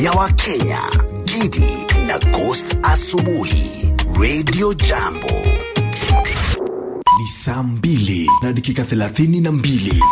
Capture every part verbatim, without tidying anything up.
ya Wakenya. Gidi na Ghost asubuhi. Radio Jambo. Ni saa mbili na dakika thelathini na mbili.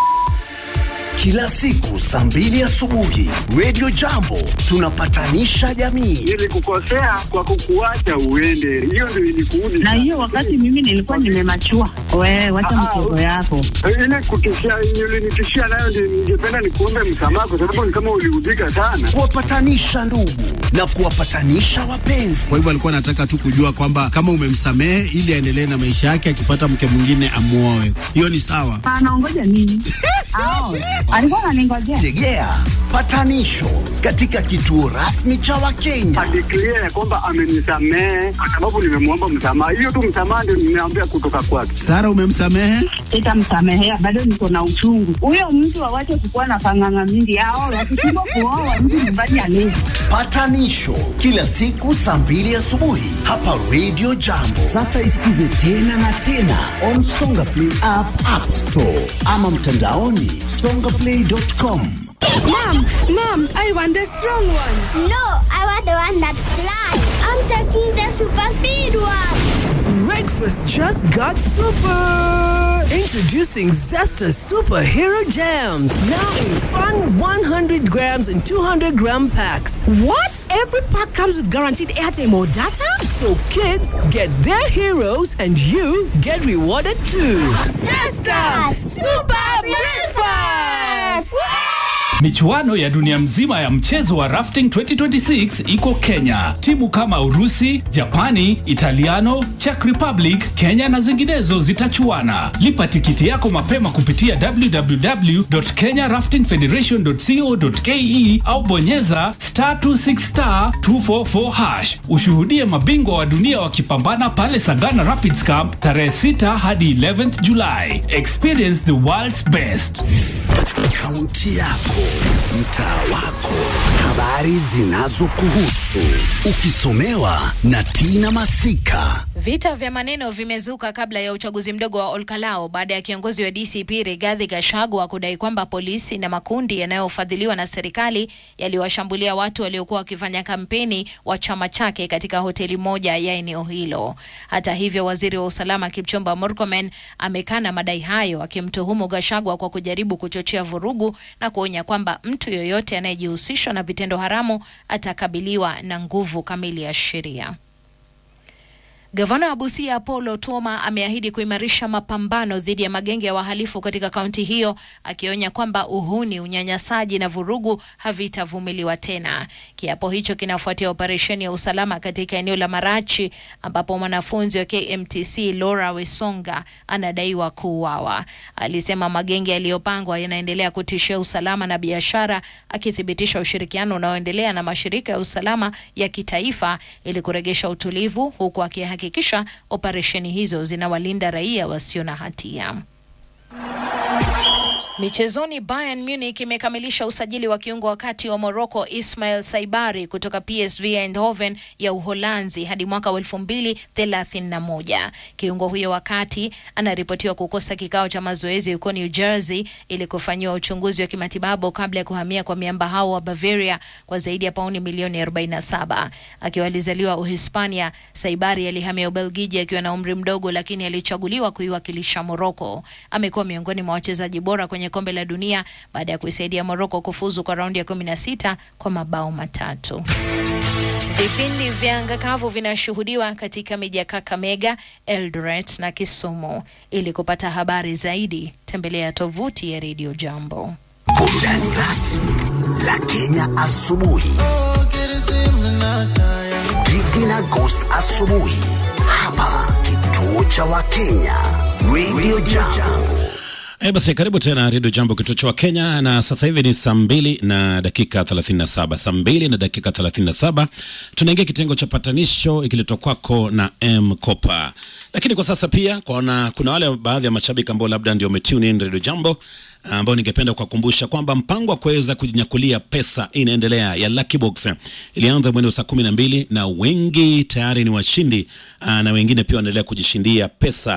Kila siku saa mbili asubuhi, Radio Jambo tunapatanisha jamii. Ili kukosea kwa kukuacha uende, hiyo ndio ilikuudi. Na hiyo wakati mimi nilikuwa nimemachua. Wewe wacha mchezo yako. Ile kutishia, ulinitishia nayo ndio ningependa nikuombe msamaha kwa sababu ni kama uliudhika sana. Kuwapatanisha ndugu na kuwapatanisha wapenzi. Kwa hivyo alikuwa anataka tu kujua kwamba kama umemsamehe ili aendelee na maisha yake, akipata mke mwingine amuoe. Hiyo ni sawa. Anaongoja nini? Ao. Alikuwa ananingojea. Tegea patanisho katika kituo rasmi cha Wakenya. Adeclare ya kwamba amenisamehe kwa sababu nimemwomba msamaha. Hiyo tu msamaha ndio nimeambia kutoka kwake. Sara, umemsamehe? Sitamsamehea, bado niko na uchungu. Huyo mtu awache kukuwa na panganga mingi. Hao wakishindwa kuoa mtu mbali alezi. Patanisho kila siku saa mbili asubuhi hapa Radio Jambo. Sasa isikize tena na tena on Songa Play app, App Store ama mtandaoni songa play dot com. Mom, Mom, I want the strong one. No, I want the one that flies. I'm taking the super speed one. Breakfast just got super! Introducing Zesta Superhero Jams. Now in fun one hundred grams and two hundred gram packs. What? Every pack comes with guaranteed airtime or data? So kids get their heroes and you get rewarded too. Zesta Super Breakfast! Michuano ya dunia mzima ya mchezo wa rafting twenty twenty-six iko Kenya. Timu kama Urusi, Japani, Italiano, Czech Republic, Kenya na zinginezo zitachuana. Lipa tikiti yako mapema kupitia w w w dot kenya rafting federation dot co dot ke au bonyeza star two six star two four four hash. Ushuhudie mabingwa wa dunia wakipambana pale Sagana Rapids Camp tarehe sita hadi eleventh July. Experience the world's best. Kaunti yako, mtaa wako, habari zinazokuhusu, ukisomewa na Tina Masika. Vita vya maneno vimezuka kabla ya uchaguzi mdogo wa Olkalao baada ya kiongozi wa D C P Rigathi Gachagua kudai kwamba polisi na makundi yanayofadhiliwa na serikali yaliwashambulia watu waliokuwa wakifanya kampeni wa chama chake katika hoteli moja ya eneo hilo. Hata hivyo, waziri wa usalama Kipchumba Murkomen amekana madai hayo, akimtuhumu Gachagua kwa kujaribu kuchochea vurugu na kuonya kwamba mtu yoyote anayejihusisha na vitendo haramu atakabiliwa na nguvu kamili ya sheria. Gavana wa Busia Apollo Toma ameahidi kuimarisha mapambano dhidi ya magenge ya wahalifu katika kaunti hiyo, akionya kwamba uhuni, unyanyasaji na vurugu havitavumiliwa tena. Kiapo hicho kinafuatia operesheni ya usalama katika eneo la Marachi ambapo mwanafunzi wa K M T C Laura Wesonga anadaiwa kuuawa. Alisema magenge yaliyopangwa yanaendelea kutishia usalama na biashara, akithibitisha ushirikiano unaoendelea na mashirika ya usalama ya kitaifa ili kuregesha utulivu, huku akihakikisha operesheni hizo zinawalinda raia wasio na hatia. Michezoni, Bayern Munich imekamilisha usajili wa kiungo wa kati wa Morocco Ismail Saibari kutoka P S V Eindhoven ya Uholanzi hadi mwaka wa elfu mbili thelathini na moja. Kiungo huyo wa kati anaripotiwa kukosa kikao cha mazoezi huko New Jersey ili kufanyiwa uchunguzi wa kimatibabu kabla ya kuhamia kwa miamba hao wa Bavaria kwa zaidi ya pauni milioni arobaini na saba. Akiwa alizaliwa Uhispania, Saibari alihamia Ubelgiji akiwa na umri mdogo, lakini alichaguliwa kuiwakilisha Morocco. Amekuwa miongoni mwa wachezaji bora kwenye kombe la dunia baada ya kuisaidia Morocco kufuzu kwa raundi ya kumi na sita kwa mabao matatu. Vipindi vya anga kavu vinashuhudiwa katika miji ya Kakamega, Eldoret na Kisumu. Ili kupata habari zaidi, tembelea tovuti ya Radio Jambo. Burudani rasmi la Kenya asubuhi. Gidi na Ghost asubuhi hapa kituo cha Wakenya Radio Jambo. Eh, basi karibu tena Radio Jambo kituo cha Kenya, na sasa hivi ni saa mbili na dakika thelathini na saba. Saa mbili na dakika thelathini na saba. Tunaingia kitengo cha patanisho ikiletwa kwako na M Kopa. Lakini kwa sasa pia kuna kuna wale baadhi ya mashabiki ambao labda ndio umetune in Radio Jambo, ambao ningependa kukukumbusha kwamba mpango wa kuweza kujinyakulia pesa inaendelea ya Lucky Box. Ilianza mwendo saa kumi na mbili na wengi tayari ni washindi, na wengine pia wanaendelea kujishindia pesa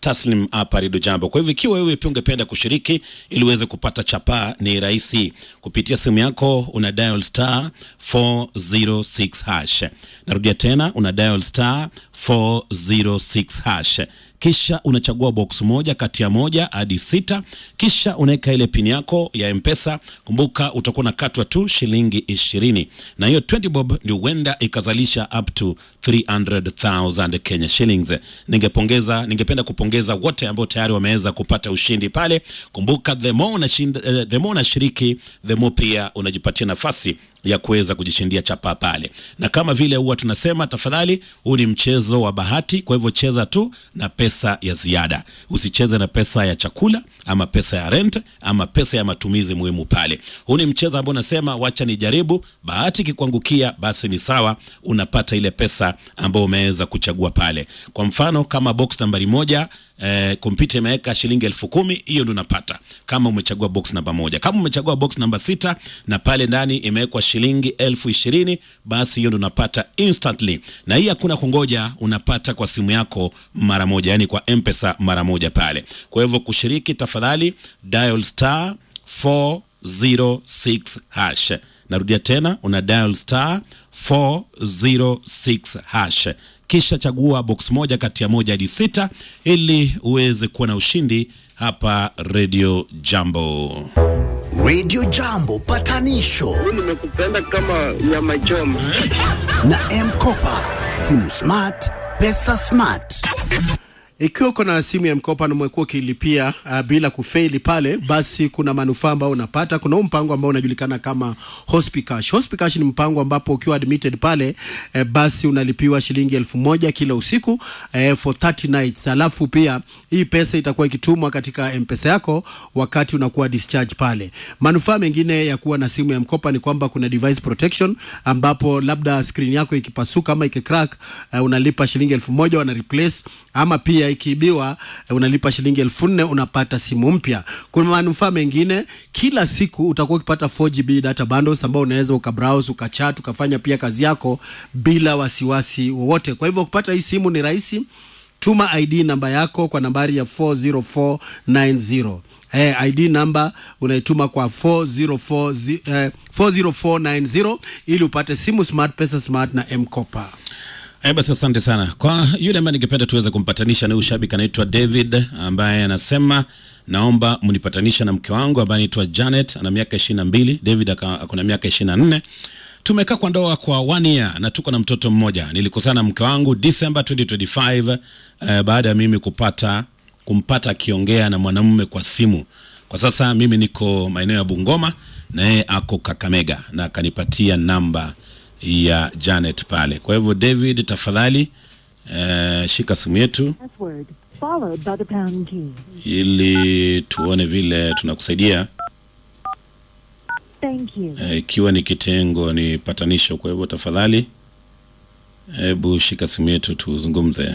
taslim hapa Radio Jambo. Kwa hivyo ikiwa wewe pia ungependa kushiriki ili uweze kupata chapa, ni rahisi. Kupitia simu yako una dial star four oh six hash. Narudia tena, una dial star four oh six hash. Kisha unachagua box moja kati ya moja hadi sita, kisha unaweka ile pin yako ya M-Pesa. Kumbuka utakuwa unakatwa tu shilingi ishirini, na hiyo twenty bob ndio huenda ikazalisha up to three hundred thousand Kenya shillings. Ningepongeza ningependa kupongeza wote ambao tayari wameweza kupata ushindi pale. Kumbuka the more unashinda, uh, the more unashiriki, the more pia unajipatia nafasi ya kuweza kujishindia chapa pale. Na kama vile huwa tunasema, tafadhali, huu ni mchezo wa bahati, kwa hivyo cheza tu na pesa ya ziada. Usicheze na pesa ya chakula ama pesa ya rent ama pesa ya matumizi muhimu pale. Huu ni mchezo ambao unasema wacha nijaribu, bahati kikuangukia basi ni sawa, unapata ile pesa ambayo umeweza kuchagua pale. Kwa mfano kama box nambari moja, eh, kompyuta imeweka shilingi elfu kumi, hiyo ndio unapata kama umechagua box namba moja. Kama umechagua box namba sita na pale ndani imewekwa shilingi elfu ishirini, basi hiyo ndio unapata instantly. Na hii hakuna kungoja, unapata kwa simu yako mara moja, yani kwa M-Pesa mara moja pale. Kwa hivyo kushiriki, tafadhali dial star four oh six hash. Narudia tena, una dial star four oh six hash. Kisha chagua box moja kati ya moja hadi sita ili uweze kuwa na ushindi hapa Radio Jambo. Radio Jambo patanisho. Mimi nimekupenda kama nyama choma. Na M-Kopa, simu smart, pesa smart. Ikiwa uko na simu ya M-Kopa na umekuwa ukilipia uh, bila kufeli pale, basi kuna manufaa ambayo unapata. Kuna mpango ambao unajulikana kama Hospicash. Hospicash ni mpango ambapo ukiwa admitted pale, eh, basi unalipiwa shilingi elfu moja kila usiku eh, for thirty nights. Alafu pia hii pesa itakuwa ikitumwa katika M-Pesa yako wakati unakuwa discharge pale. Manufaa mengine ya kuwa na simu ya M-Kopa ni kwamba kuna device protection, ambapo labda screen yako ikipasuka ama ikicrack, eh, unalipa shilingi elfu moja wana replace, ama pia ikiibiwa unalipa shilingi elfu nne unapata simu mpya. Kuna manufaa mengine, kila siku utakuwa ukipata four G B data bundles ambao unaweza ukabrowse, ukachat, ukafanya pia kazi yako bila wasiwasi wowote. Kwa hivyo kupata hii simu ni rahisi. Tuma I D namba yako kwa nambari ya four oh four nine zero. Eh, I D namba unaituma kwa four oh four nine zero ili upate simu smart, pesa smart na M-Kopa. Eh, basi asante sana. Kwa yule ambaye ningependa tuweze kumpatanisha na ushabiki anaitwa David, ambaye anasema naomba mnipatanisha na mke wangu ambaye anaitwa Janet, ana miaka ishirini na mbili. David akona miaka ishirini na nne. Tumekaa kwa ndoa kwa one year na tuko na mtoto mmoja. Nilikosana na mke wangu December twenty twenty-five eh, baada ya mimi kupata kumpata akiongea na mwanamume kwa simu. Kwa sasa mimi niko maeneo ya Bungoma na yeye ako Kakamega na akanipatia namba ya Janet pale. Kwa hivyo David, tafadhali uh, shika simu yetu ili tuone vile tunakusaidia. Thank you. Uh, ikiwa ni kitengo ni patanisho, kwa hivyo tafadhali hebu shika simu yetu tuzungumze.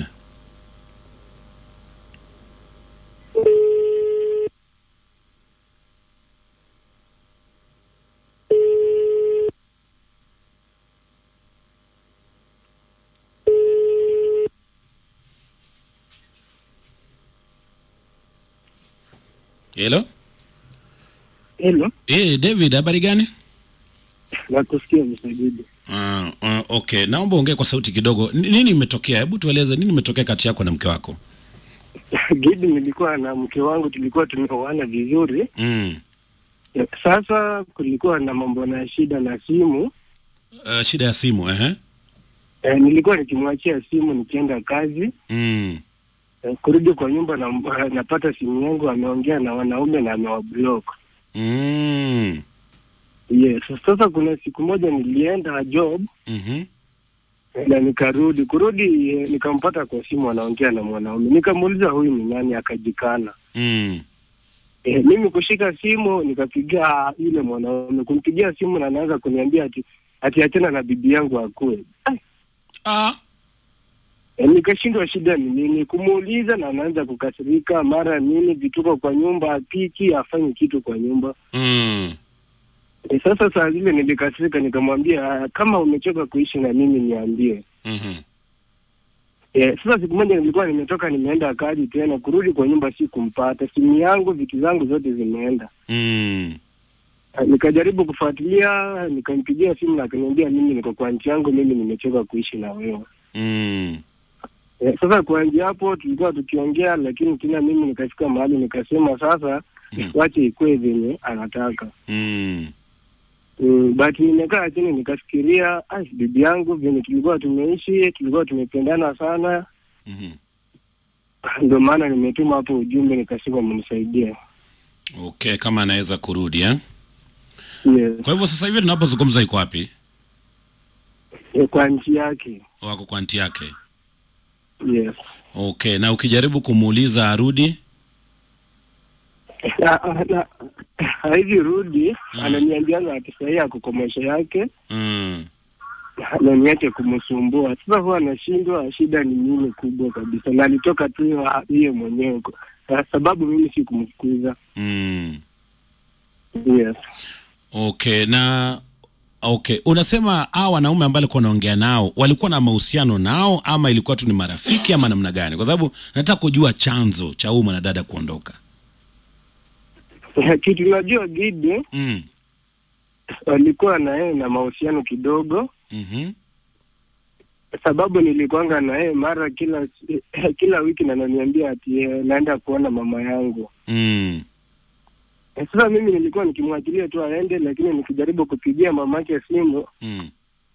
Hello? Hello? Eh, David, habari gani? Nakusikia msaidizi. Ah, uh, uh, okay. Naomba ongea kwa sauti kidogo. N- nini imetokea? Hebu tueleze nini imetokea kati yako na mke wako? Gidi, nilikuwa na mke wangu, tulikuwa tumeoana vizuri. Mm. Sasa kulikuwa na mambo na shida na simu. Uh, shida ya simu, eh? Eh, nilikuwa nikimwachia simu nikienda kazi. Mm. Eh, kurudi kwa nyumba na napata simu yangu ameongea na wanaume na amewablock. Mm. Yes, sasa kuna siku moja nilienda job. Mhm. Na nikarudi, kurudi eh, nikampata kwa simu anaongea na mwanaume. Nikamuuliza huyu ni nani, akajikana. Mm. Eh, mimi kushika simu nikapigia yule mwanaume, kumpigia simu na anaanza kuniambia ati ati achana na bibi yangu akue. Ah. E, nikashindwa shida ni nini, kumuuliza na anaanza kukasirika, mara nini vituko kwa nyumba, apiki, afanye kitu kwa nyumba. Mm. E, sasa saa zile nilikasirika, nikamwambia kama umechoka kuishi na mimi niambie. Mhm. Eh, sasa siku moja nilikuwa nimetoka nimeenda kazi tena, kurudi kwa nyumba si kumpata. Simu yangu, vitu zangu zote zimeenda. Mm. Nikajaribu kufuatilia, nikampigia simu na akaniambia mimi niko kwa nchi yangu, mimi nimechoka kuishi na wewe. Mm. Eh, sasa kuanzia hapo tulikuwa tukiongea, lakini tena mimi nikafika mahali nikasema sasa mm. wache ikue venye anataka. Mm. Mm, but nimekaa chini nikafikiria, ah, bibi yangu venye tulikuwa tumeishi, tulikuwa tumependana sana. Mhm. Ndio maana nimetuma hapo ujumbe nikasema mnisaidie. Okay, kama anaweza kurudi eh? Yes. Kwa hivyo sasa hivi tunapozungumza iko wapi? E, kwa nchi yake. Wako kwa nchi yake. Yes. Okay, na ukijaribu kumuuliza arudi? Hivi rudi, mm. ananiambia ati sahi ako kwa maisha yake. Mm. Na niache kumsumbua. Sasa huwa anashindwa, shida ni nini kubwa kabisa. Na alitoka tu yeye mwenyewe kwa sababu mimi si kumfukuza. Mm. Yes. Okay, na okay, unasema hao wanaume ambao walikuwa wanaongea nao walikuwa na mahusiano nao ama ilikuwa tu ni marafiki ama namna gani? Kwa sababu nataka kujua chanzo cha huyu mwanadada kuondoka. Kitu najua Gidi, mm. walikuwa na yeye na mahusiano kidogo. Mhm. Sababu nilikuanga na yeye mara kila kila wiki na ananiambia ati naenda kuona mama yangu. Mm. Sasa mimi nilikuwa nikimwachilia tu aende, lakini nikijaribu kupigia mamake simu, mm.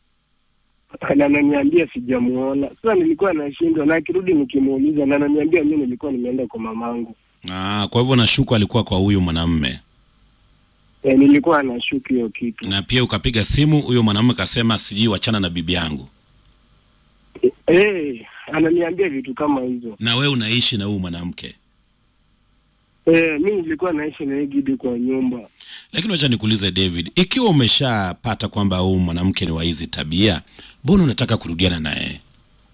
na ananiambia sijamuona. Sasa nilikuwa nashindwa, na akirudi nikimuuliza na ananiambia mimi nilikuwa nimeenda kwa mamangu. Ah, kwa hivyo nashuku alikuwa kwa huyu mwanamume. Eh, nilikuwa nashuku hiyo kitu. Na pia ukapiga simu, huyo mwanamume akasema sijui wachana na bibi yangu. Eh, hey, ananiambia vitu kama hizo. Na wewe unaishi na huyu mwanamke? Eh, mimi nilikuwa naishi na Gidi kwa nyumba. Lakini wacha nikuulize David, ikiwa umeshapata kwamba huyu mwanamke ni wa hizi tabia, mbona unataka kurudiana naye?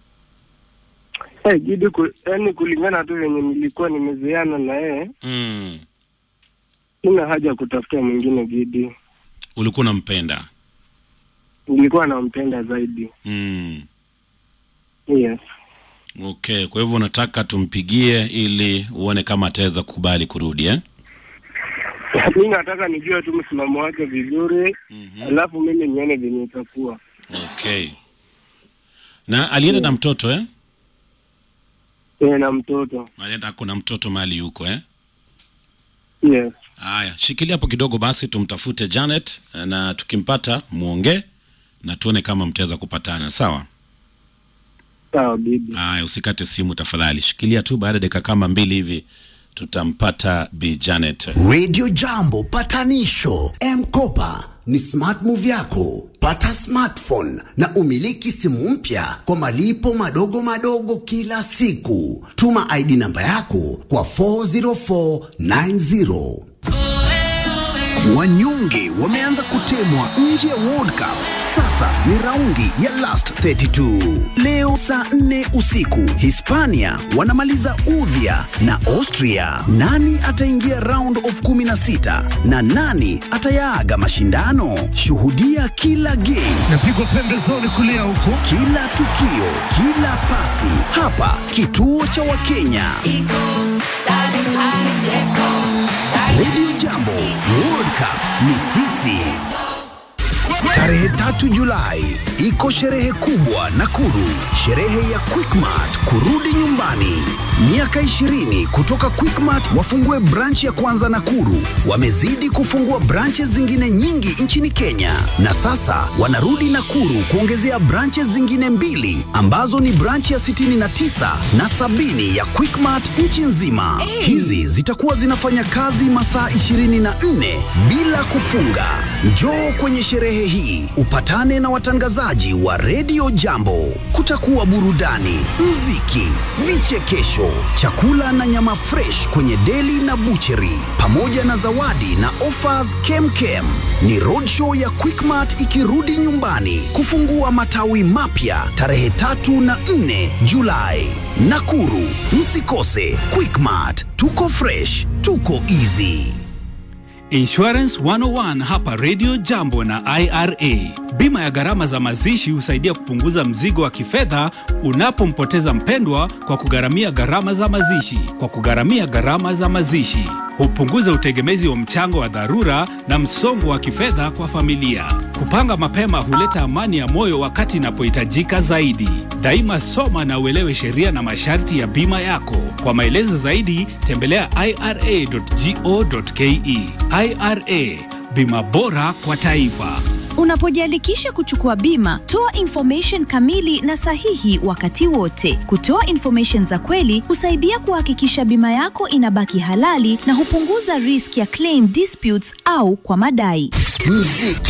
Eh, hey, Gidi ku, yani kulingana tu venye nilikuwa nimezeana na yeye. Mm. Sina haja kutafuta mwingine Gidi. Ulikuwa unampenda? Nilikuwa nampenda zaidi. Mm. Yes. Okay, kwa hivyo unataka tumpigie ili uone kama ataweza kukubali kurudi eh? Mimi nataka nijue tu msimamo wake vizuri, mm-hmm. alafu mimi nione vile itakuwa. Okay. Na alienda yeah. na mtoto eh? Eh, na mtoto. Alienda kuna mtoto mahali yuko eh? Yes. Haya, shikilia hapo kidogo basi tumtafute Janet na tukimpata muongee na tuone kama mtaweza kupatana, sawa? Sawa bibi. Haya, usikate simu tafadhali. Shikilia tu, baada dakika kama mbili hivi tutampata Bi Janet. Radio Jambo patanisho. M-Kopa ni smart move yako. Pata smartphone na umiliki simu mpya kwa malipo madogo madogo kila siku. Tuma I D namba yako kwa four zero four nine zero. Wanyonge wameanza kutemwa nje ya World Cup. Sasa ni raundi ya last thirty-two. Leo saa nne usiku Hispania wanamaliza udhia na Austria. Nani ataingia round of kumi na sita na nani atayaaga mashindano? Shuhudia kila game, napigwa pembezoni kulia huko, kila tukio, kila pasi hapa kituo cha Wakenya. Radio Jambo, World Cup ni sisi. Tarehe tatu Julai iko sherehe kubwa Nakuru, sherehe ya Quickmart kurudi nyumbani. Miaka ishirini kutoka Quickmart wafungue branch ya kwanza Nakuru. Wamezidi kufungua branches zingine nyingi nchini Kenya, na sasa wanarudi Nakuru kuongezea branches zingine mbili ambazo ni branch ya sitini na tisa na sabini ya Quickmart nchi nzima. Hizi zitakuwa zinafanya kazi masaa ishirini na nne bila kufunga. Njoo kwenye sherehe hii upatane na watangazaji wa Radio Jambo. Kutakuwa burudani, muziki, vichekesho, chakula na nyama fresh kwenye deli na butchery, pamoja na zawadi na offers kemkem. Ni roadshow ya Quickmart ikirudi nyumbani kufungua matawi mapya tarehe tatu na nne Julai. Nakuru, msikose. Quickmart, tuko fresh, tuko easy. Insurance one oh one hapa Radio Jambo na I R A. Bima ya gharama za mazishi husaidia kupunguza mzigo wa kifedha unapompoteza mpendwa kwa kugharamia gharama za mazishi. Kwa kugharamia gharama za mazishi, hupunguza utegemezi wa mchango wa dharura na msongo wa kifedha kwa familia. Kupanga mapema huleta amani ya moyo wakati inapohitajika zaidi. Daima soma na uelewe sheria na masharti ya bima yako. Kwa maelezo zaidi, tembelea I R A dot go dot ke. I R A, bima bora kwa taifa. Unapojiandikisha kuchukua bima, toa information kamili na sahihi wakati wote. Kutoa information za kweli husaidia kuhakikisha bima yako inabaki halali na hupunguza risk ya claim disputes au kwa madai. Muziki.